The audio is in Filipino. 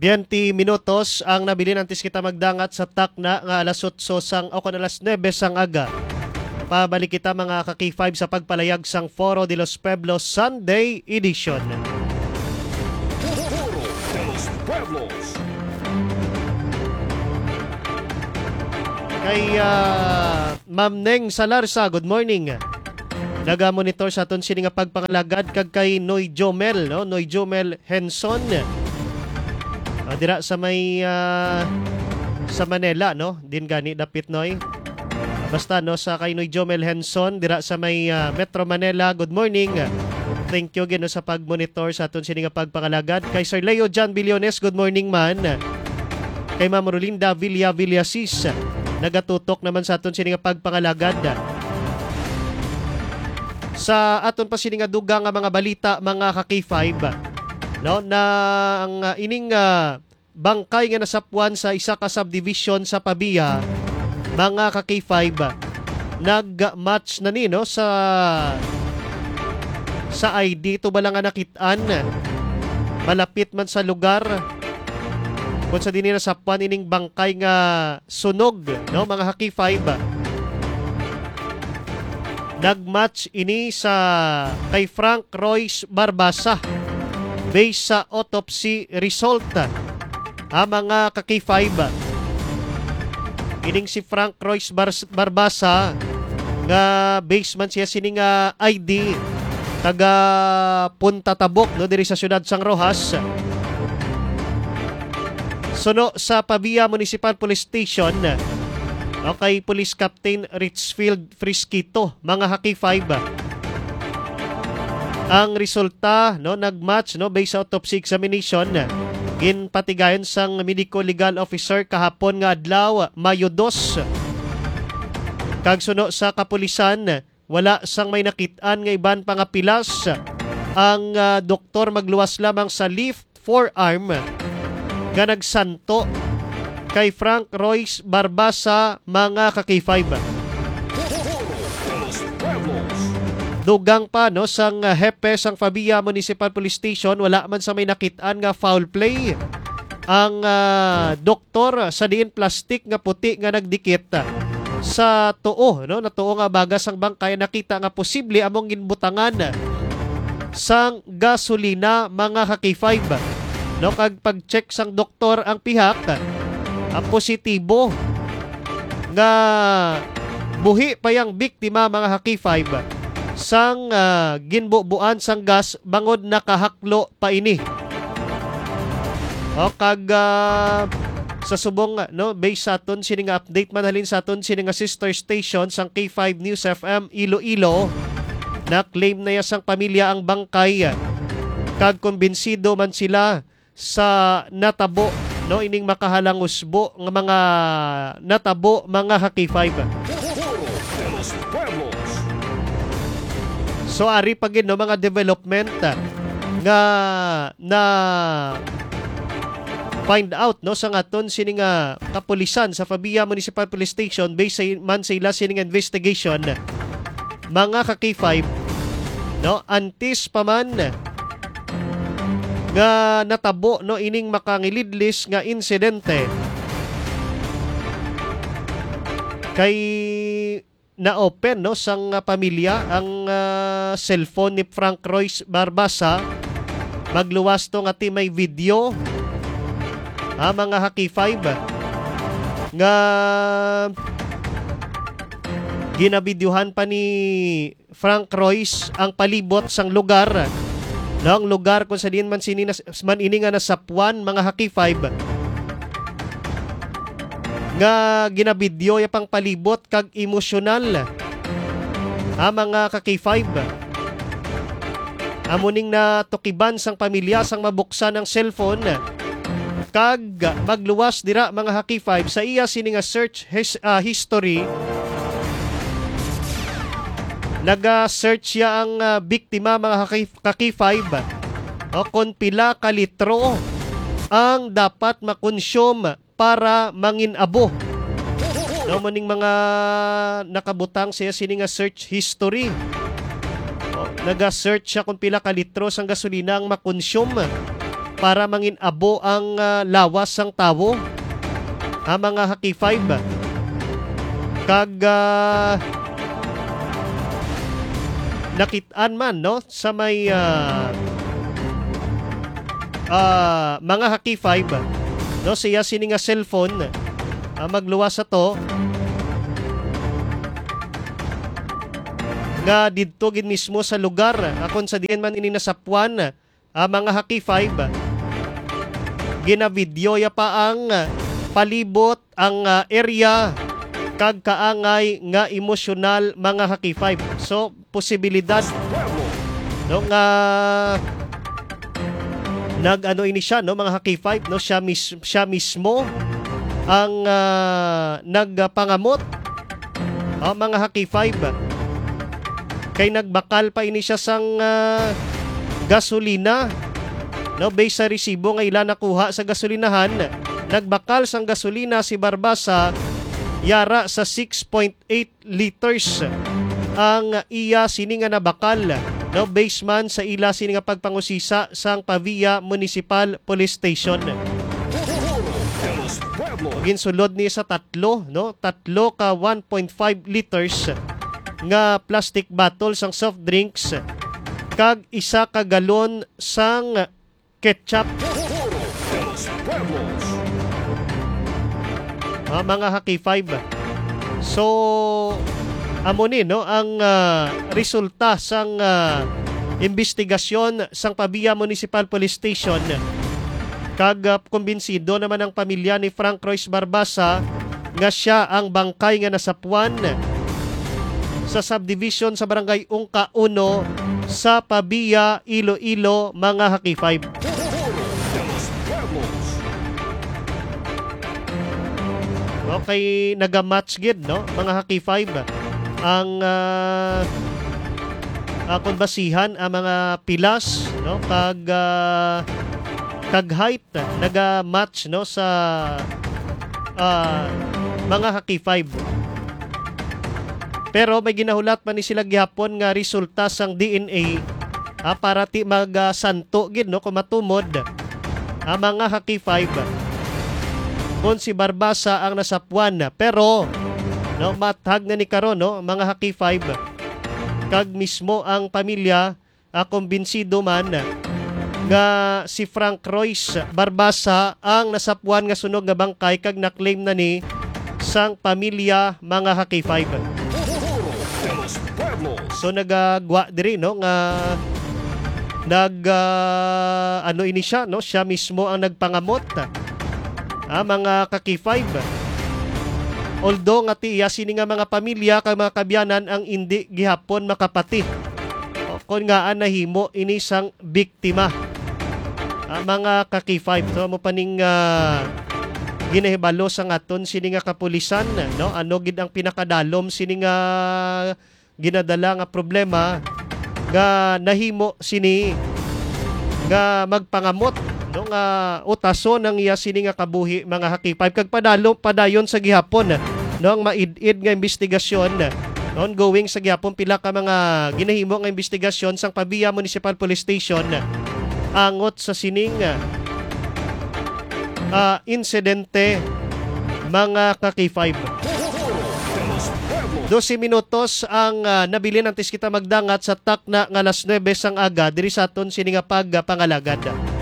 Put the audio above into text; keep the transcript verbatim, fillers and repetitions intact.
twenty minutos ang nabili nantis kita magdangat sa takna nga alas otso sang o kon alas nuwebe sang aga. Pabalik kita mga ka-K five sa pagpalayag sang Foro de los Pueblos Sunday Edition. Foro de los Pueblos. Kay uh, Ma'am Neng Salarsa, good morning. Naga-monitor sa aton sini nga pagpangalagad kag kay Noy Jomel, no? Noy Jomel Henson. Uh, dira sa may uh, sa Manila, no? Din gani dapit Noy. Basta no sa kay Noy Jomel Henson dira sa may uh, Metro Manila. Good morning. Thank you again no, sa pag-monitor sa aton sini nga pagpangalagad. Kay Sir Leo John Billones, good morning man. Kay Ma'am Rolinda Villa Villasis, nagatutok naman sa aton sini nga pagpangalagad. Sa aton pa sini nga dugang nga mga balita mga ka-K five, no, na ang uh, ining uh, bangkay nga nasapuan sa isa ka subdivision sa Pabia, mga ka-K five, nag-match na ni no sa sa I D to ba lang nga nakitaan malapit man sa lugar kung sa dinira sa puan ining bangkay nga sunog, no, mga ka-K five. Nagmatch ini sa kay Frank Royce Barbasa based sa autopsy result. Ang mga ka-K five, ining si Frank Royce Bar- Barbasa nga base man siya sining uh, I D taga Punta Tabok, no, diri sa siyudad Sang Rojas. Suno sa Pabia Municipal Police Station, okay, Police Captain Richfield Frisquito, mga ka-K five. Ang resulta, no, nagmatch, no, based sa autopsy examination, ginpatigayon sang medico legal officer kahapon nga adlaw, Mayo two. Kag suno sa kapulisan, wala sang may nakit-an nga iban pa nga pilas. Ang uh, doktor magluwas lamang sa left forearm nga nagsanto kay Frank Royce Barbasa, mga ka-K five. Dugang pa no sang uh, hepe sang Pabia Municipal Police Station, wala man sa may nakit-an nga foul play. Ang uh, doktor sa diin plastic nga puti nga nagdikit sa tuo, no, na tuo nga bagas ang bangkay, nakita nga posible among ginbutangan sang gasolina, mga ka-K five. No, kag pag-check sang doktor ang pihak, ang positibo nga buhi pa yang biktima, mga ka-K five, sang uh, ginbubuan sang gas bangod nakahaklo pa ini. O kag uh, sa subong, no, based sa aton sini nga update manhalin sa aton sini nga sister station sang K five News F M Iloilo, na claim na ya sang pamilya ang bangkay kag kumbinsido man sila sa natabo, no, ining makahalang usbo nga mga natabo, mga ka-K five. So ari pa gid no mga development nga na find out no sa ngaton sini nga kapulisan sa Pabia Municipal Police Station based sa man sa ila sini nga investigation, mga ka-K five, no, antis pa man nga natabo no ining makangilidlis nga insidente kay na-open no sang uh, pamilya ang uh, cellphone ni Frank Royce Barbasa. Magluwas to nga ti may video, ah, mga ka-K five, nga ginabidyuhan pa ni Frank Royce ang palibot sang lugar, no, ang lugar kung sa diin man sini man ini nga nasapuan, mga ka-K five, nga ginabidyo ya pang palibot kag emosyonal, ha, mga ka-K five. Amuning na tukiban sang pamilya sang mabuksan ang cellphone kag magluwas dira, mga ka-K five, sa iya sini nga search his, uh, history. Naga-search ya ang uh, biktima, mga ka-K five, o kung pila ka litro ang dapat makonsume para manginabo. No, maning mga nakabutang siya sini nga search history. O, naga-search siya kung pila ka litro sang gasolina ang makonsume para mangin abo ang ah, lawas sang tawo. Ha, mga Haki five. Kag ah, nakit-an man no sa may ah, ah, mga Haki five no siya sini nga cellphone ah, magluwas sa to nga didto gid mismo sa lugar akon sa diin man ini nasapuan ah, mga Haki five gina-video ya pa ang palibot ang ah, area kag kaangay nga emosyonal mga Haki five. So posibilidad no nga nag ano ini siya no mga Haki five no siya, mis, siya mismo ang uh, nagpangamot oh, mga Haki five kay nagbakal pa ini siya sang uh, gasolina no based sa resibo nga ila nakuha sa gasolinahan nagbakal sang gasolina si Barbasa yara sa six point eight liters ang iya sini nga nabakal no based man sa ila sini nga pagpangusisa sang Pavia Municipal Police Station. Ginsulod ni sa tatlo no tatlo ka one point five liters nga plastic bottle sang soft drinks kag isa ka galon sang ketchup. Ah, mga Haki five. So amo ni no ang uh, resulta sang uh, investigasyon sang Pavia Municipal Police Station. Kag uh, kumbinsido naman ang pamilya ni Frank Royce Barbasa nga siya ang bangkay nga nasapuan sa subdivision sa barangay Ungka uno sa Pavia, Iloilo, mga Haki five. Okay, nagamatch gid no mga Haki five ang uh, uh, konbasihan ang mga pilas no kag uh, kag height naga-match no sa uh, mga Haki five. Pero may ginahulat man ni sila gihapon nga resulta sang D N A ah, para ti magasanto gid no kung matumod ang mga Haki five kung si Barbasa ang nasapuan. Pero no mathag na ni karon no mga Haki five kag mismo ang pamilya ah, kumbinsido man nga si Frank Royce Barbasa ang nasapuan nga sunog nga bangkay kag na-claim na ni sang pamilya mga Haki five. So nagagwa diri no nga nag uh, ano ini siya no siya mismo ang nagpangamot ah, mga Haki five. Although nga tiya sini nga mga pamilya kag mga kabyanan ang indi gihapon makapati o, kon nga nahimo ini sang biktima ah, mga Haki five. So mo paning uh, ginahibalo sa aton sini nga kapulisan no ano gid ang pinakadalom sini nga ginadala nga problema nga nahimo sini nga magpangamot no nga utaso ng iya sini nga kabuhi mga Haki five kag padalo padayon sa gihapon no ang maid-id nga investigasyon ongoing sa gihapon pila ka mga ginahimo nga investigasyon sang Pavia Municipal Police Station angot sa sining uh, insidente mga Haki five. twelve minutos ang uh, nabilin antes kita magdangat sa takna nga alas nuwebe sang aga diri sa aton sini nga pagpangalagad.